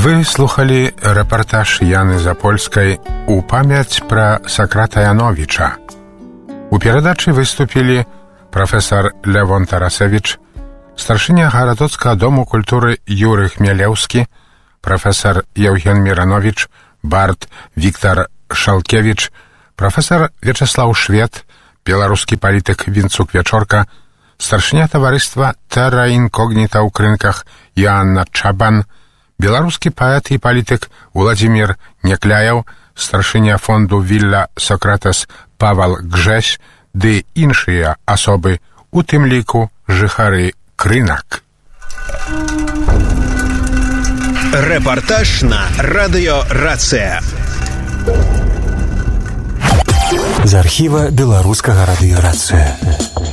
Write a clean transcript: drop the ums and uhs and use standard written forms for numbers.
Вы слухали рэпартаж Яны Запольскай у памяць пра Сократа Яновича. У перадачы выступілі прафесар Лявон Тарасевич, старшыня гарадоцкага дому культуры Юры Хмелеўскі, прафесар Евген Миранович, бард Віктор Шалкевич, прафесар Вячеслав Швед, беларускі палітык Вінцук Вячорка, старшыня таварыства Терра Инкогнита ў крынках Яанна Чабан, беларускі паэт і палітык Владзімір Некляяў, старшыня фонду Вілля Сократес Павал Гжесь ды іншыя асобы, у тым ліку жыхары крынак. Рэпартаж на радыё Рацыя. З архіва беларускага радыё Рацыя.